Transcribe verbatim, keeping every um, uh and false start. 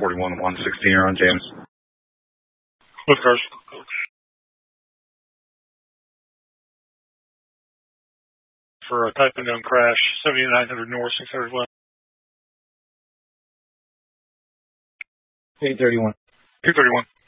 forty-one one sixteen, you're on James. Both cars. For a type unknown crash, seventy-nine hundred north, six hundred west. eight thirty-one. two thirty-one.